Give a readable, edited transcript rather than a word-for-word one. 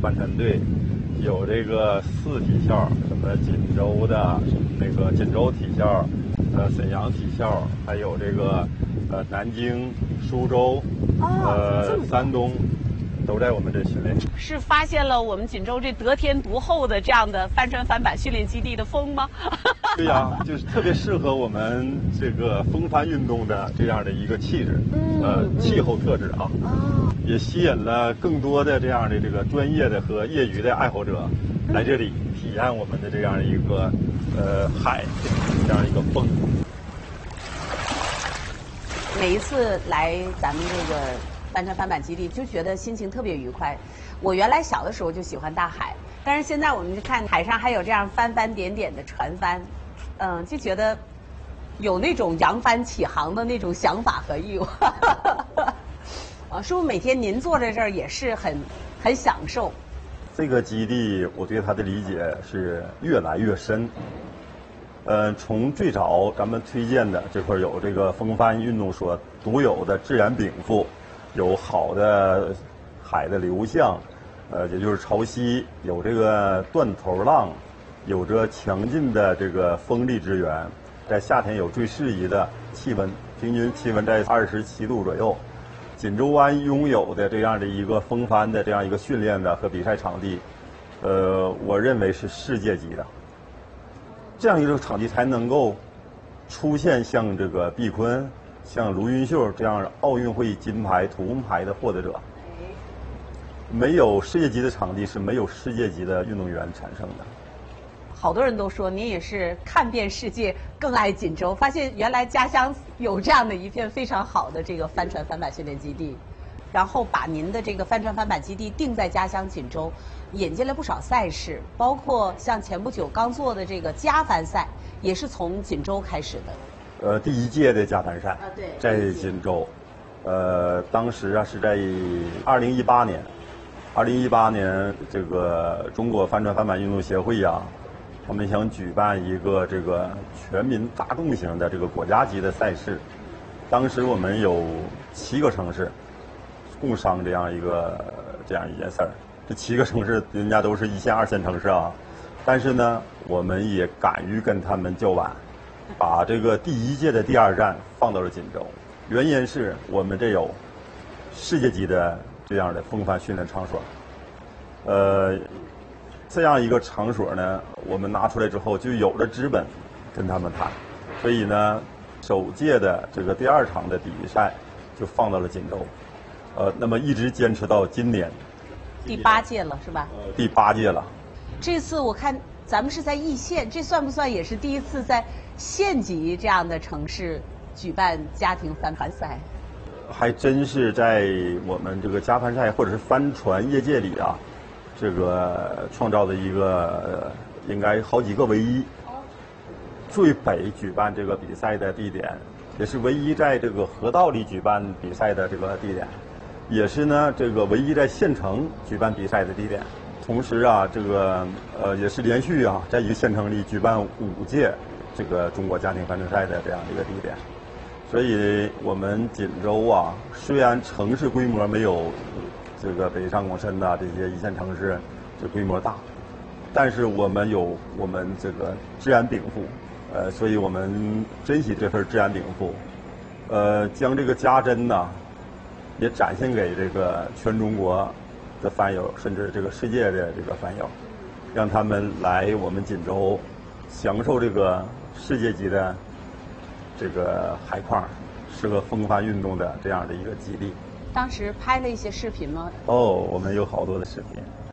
帆船队，有这个4体校，什么锦州的那个锦州体校，沈阳体校，还有这个南京、苏州，山东。都在我们这训练。 是发现了我们锦州这得天独厚的这样的帆船帆板训练基地的风吗？ 对呀，就是特别适合我们这个风帆运动的这样的一个气质，气候特质啊，也吸引了更多的这样的这个专业的和业余的爱好者来这里体验我们的这样一个海这样一个风。 每一次来咱们这个帆船帆板基地，就觉得心情特别愉快。我原来小的时候就喜欢大海，但是现在我们就看海上还有这样翻翻点点的船帆，就觉得有那种扬帆起航的那种想法和欲望。师傅，每天您坐在这儿也是很享受。 这个基地，我对它的理解是越来越深。从最早咱们推荐的这块有这个风帆运动所独有的自然禀赋。有好的海的流向，也就是潮汐，有这个断头浪，有着强劲的这个风力支援，在夏天有最适宜的气温，平均气温在27度左右。锦州湾拥有的这样的一个风帆的这样一个训练的和比赛场地，我认为是世界级的。这样一个场地才能够出现像这个毕鲲。像卢云秀这样奥运会金牌、铜牌的获得者，没有世界级的场地是没有世界级的运动员产生的。 好多人都说您也是看遍世界，更爱锦州，发现原来家乡有这样的一片非常好的这个帆船帆板训练基地，然后把您的这个帆船帆板基地定在家乡锦州，引进了不少赛事，包括像前不久刚做的这个家帆赛，也是从锦州开始的。 第1届的家帆赛在锦州，当时啊是在2018年，这个中国帆船帆板运动协会呀，他们想举办一个这个全民大众型的这个国家级的赛事。当时我们有7个城市共商这样一件事儿，这7个城市人家都是1线、2线城市啊，但是呢，我们也敢于跟他们叫板。把这个第1届的第2站放到了锦州，原因是我们这有世界级的这样的风帆训练场所，这样一个场所呢，我们拿出来之后就有了资本跟他们谈，所以呢，首届的这个第2场的比赛就放到了锦州，那么一直坚持到今年， 第8届了是吧？ 第8届了。 这次我看咱们是在易县，这算不算也是第一次在县级这样的城市举办家庭帆船赛？ 还真是在我们这个家帆赛或者是帆船业界里啊，这个创造的一个应该好几个唯一。最北举办这个比赛的地点，也是唯一在这个河道里举办比赛的这个地点，也是呢这个唯一在县城举办比赛的地点。同时啊，这个也是连续啊，在一个县城里举办5届这个中国家庭帆船赛的这样一个地点。所以我们锦州啊，虽然城市规模没有这个北上广深呐这些1线城市这规模大，但是我们有我们这个自然禀赋，所以我们珍惜这份自然禀赋，将这个家珍呢，也展现给这个全中国的帆友，甚至这个世界的这个帆友，让他们来我们锦州享受这个世界级的这个海况，适合风帆运动的这样的一个基地。 当时拍了一些视频吗？ 我们有好多的视频。